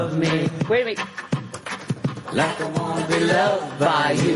Me. Wait a minute. Like I want to be loved by you.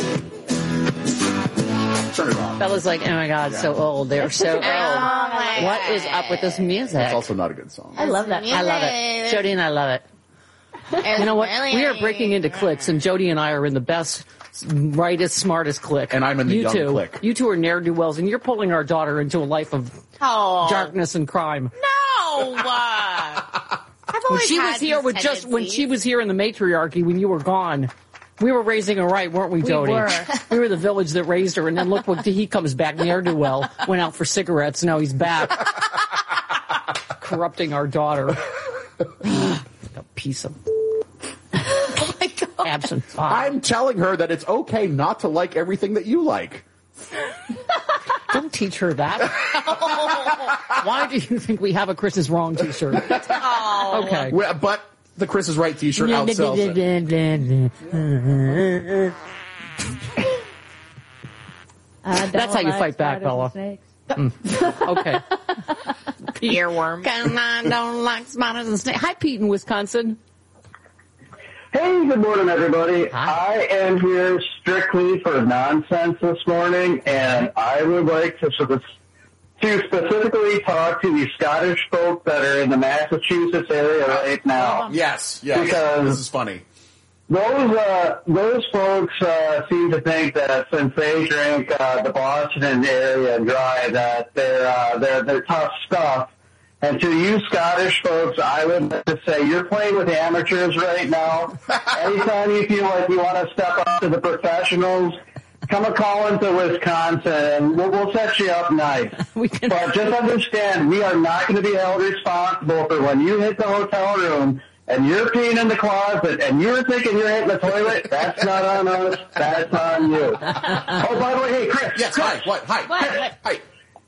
Turn it on. Bella's like, oh my God, so old. They're so old. What is up with this music? That's also not a good song. I love that. I love it. Jody and I love it. You know what? We are breaking into cliques, and Jody and I are in the best, brightest, smartest clique. And I'm in the young clique. You two are ne'er-do-wells, and you're pulling our daughter into a life of darkness and crime. No! When she was here when she was here in the matriarchy, when you were gone, we were raising her right, weren't we, Jody? We were. We were the village that raised her, and then look what he comes back, ne'er-do-well, went out for cigarettes, now he's back. Corrupting our daughter. A piece of absent thought. I'm telling her that it's okay not to like everything that you like. Don't teach her that. Why do you think we have a Chris is Wrong t-shirt? Okay. But the Chris is Right t-shirt outsells it. That's how you fight back, Bella. Okay. Earworm. I don't like spiders and snakes. Hi, Pete in Wisconsin. Hey, good morning, everybody. Hi. I am here strictly for nonsense this morning, and I would like to specifically talk to the Scottish folk that are in the Massachusetts area right now. Yes. Because this is funny. Those folks seem to think that since they drink the Boston area and dry, that they're tough stuff. And to you Scottish folks, I would like to say you're playing with amateurs right now. Anytime you feel like you want to step up to the professionals, come a call into Wisconsin, and we'll set you up nice. But just understand, we are not going to be held responsible for when you hit the hotel room and you're peeing in the closet and you're thinking you're hitting the toilet. That's not on us. That's on you. Oh, by the way, hey, Chris. Yes, Chris. hi. What? Hi. Hi.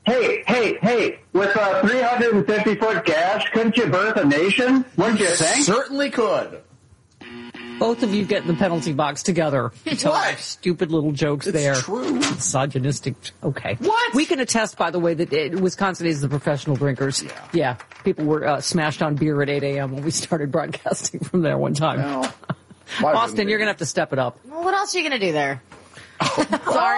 Hey, with a 350-foot gash, couldn't you birth a nation? Wouldn't you think? Certainly could. Both of you get in the penalty box together. What? Stupid little jokes It's there. True. Misogynistic. Okay. What? We can attest, by the way, that Wisconsin is the professional drinkers. Yeah. People were smashed on beer at 8 a.m. when we started broadcasting from there one time. Well, Austin, you're going to have to step it up. Well, what else are you going to do there? Sorry.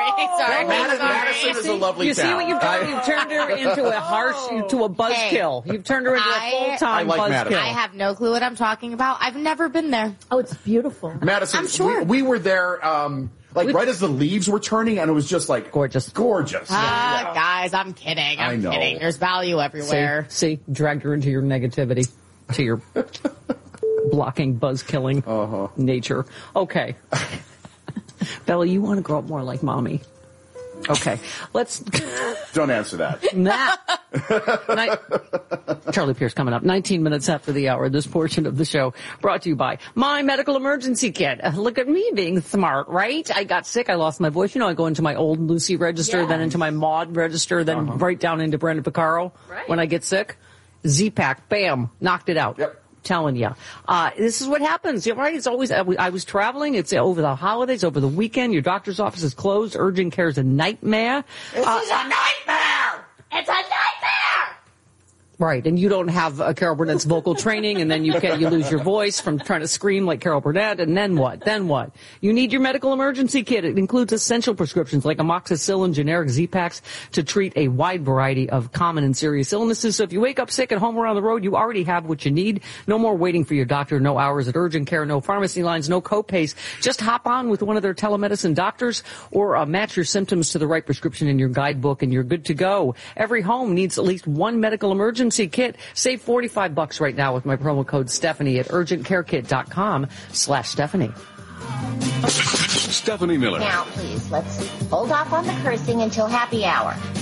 Madison is a lovely You town. see what you've done? You've turned her into a buzzkill. You've turned her into a full-time buzzkill. I have no clue what I'm talking about. I've never been there. Oh, it's beautiful. Madison, I'm sure. we were there, right as the leaves were turning, and it was just like gorgeous. Guys, I'm kidding. I'm kidding. There's value everywhere. See, dragged her into your negativity, to your blocking, buzz-killing nature. Okay. Bella, you want to grow up more like mommy. Okay, let's... Don't answer that. Charlie Pierce coming up 19 minutes after the hour. This portion of the show brought to you by My Medical Emergency Kit. Look at me being smart, right? I got sick. I lost my voice. You know, I go into my old Lucy register, then into my Maud register, then right down into Brenda Picaro when I get sick. Z-Pack, bam, knocked it out. Yep. Telling you. This is what happens. You're right. It's always, I was traveling. It's over the holidays, over the weekend. Your doctor's office is closed. Urgent care is a nightmare. This is a nightmare! It's a nightmare! Right, and you don't have Carol Burnett's vocal training, and then you lose your voice from trying to scream like Carol Burnett, and then what? You need your medical emergency kit. It includes essential prescriptions like amoxicillin, generic Z-Packs to treat a wide variety of common and serious illnesses. So if you wake up sick at home or on the road, you already have what you need. No more waiting for your doctor, no hours at urgent care, no pharmacy lines, no co-pays. Just hop on with one of their telemedicine doctors or match your symptoms to the right prescription in your guidebook, and you're good to go. Every home needs at least one medical emergency kit. Save $45 right now with my promo code Stephanie at urgentcarekit.com/Stephanie. Stephanie Miller. Now, please, let's hold off on the cursing until happy hour.